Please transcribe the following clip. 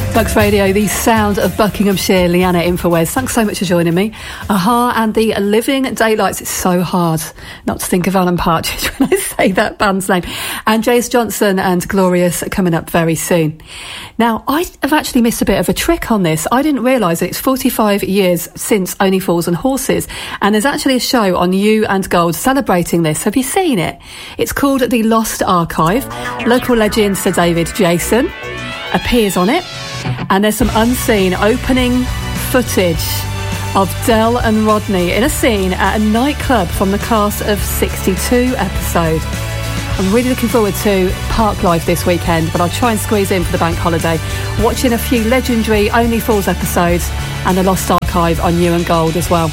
Bucks Radio, the sound of Buckinghamshire, Leanna Infowes. Thanks so much for joining me. Aha, and the Living Daylights. It's so hard not to think of Alan Partridge when I say that band's name. And Jace Johnson and Glorious coming up very soon. Now, I have actually missed a bit of a trick on this. I didn't realise that it's 45 years since Only Fools and Horses, and there's actually a show on You and Gold celebrating this. Have you seen it? It's called The Lost Archive. Local legend Sir David Jason appears on it, and there's some unseen opening footage of Del and Rodney in a scene at a nightclub from the Class of 62 episode. I'm really looking forward to Park Life this weekend, but I'll try and squeeze in for the bank holiday, watching a few legendary Only Fools episodes and the Lost Archive on You and Gold as well.